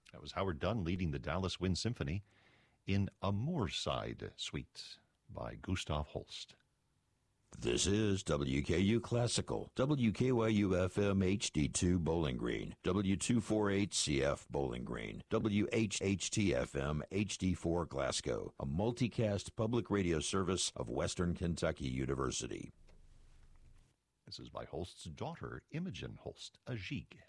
That was Howard Dunn leading the Dallas Wind Symphony in A Moorside Suite by Gustav Holst. This is WKU Classical, WKYU-FM HD2 Bowling Green, W248CF Bowling Green, WHHT-FM HD4 Glasgow, a multicast public radio service of Western Kentucky University. This is by Holst's daughter, Imogen Holst, a gigue.